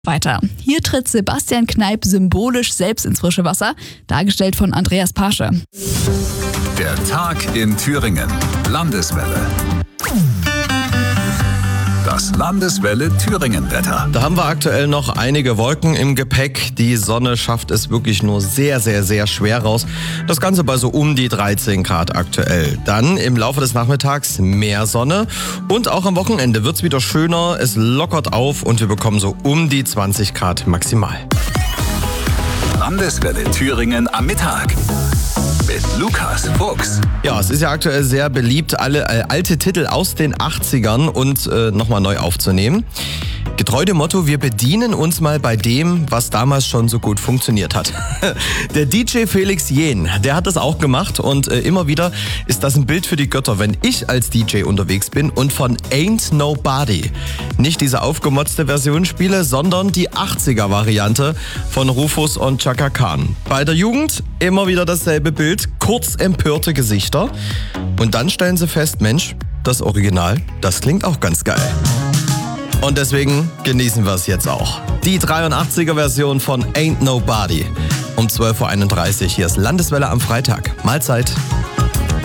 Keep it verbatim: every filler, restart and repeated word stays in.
Weiter. Hier tritt Sebastian Kneipp symbolisch selbst ins frische Wasser, dargestellt von Andreas Pasche. Der Tag in Thüringen. Landeswelle. Das Landeswelle Thüringen-Wetter. Da haben wir aktuell noch einige Wolken im Gepäck. Die Sonne schafft es wirklich nur sehr, sehr, sehr schwer raus. Das Ganze bei so um die dreizehn Grad aktuell. Dann im Laufe des Nachmittags mehr Sonne. Und auch am Wochenende wird es wieder schöner. Es lockert auf und wir bekommen so um die zwanzig Grad maximal. Landeswelle Thüringen am Mittag. Mit Lukas Fuchs. Ja, es ist ja aktuell sehr beliebt, alle äh, alte Titel aus den achtzigern und äh, nochmal neu aufzunehmen. Getreu dem Motto, wir bedienen uns mal bei dem, was damals schon so gut funktioniert hat. Der D J Felix Jähn, der hat das auch gemacht und äh, immer wieder ist das ein Bild für die Götter, wenn ich als D J unterwegs bin und von Ain't Nobody nicht diese aufgemotzte Version spiele, sondern die achtziger-Variante von Rufus und Chaka Khan. Bei der Jugend immer wieder dasselbe Bild, kurz empörte Gesichter und dann stellen sie fest, Mensch, das Original, das klingt auch ganz geil. Und deswegen genießen wir es jetzt auch. Die dreiundachtziger-Version von Ain't Nobody. Um zwölf Uhr einunddreißig. Hier ist Landeswelle am Freitag. Mahlzeit.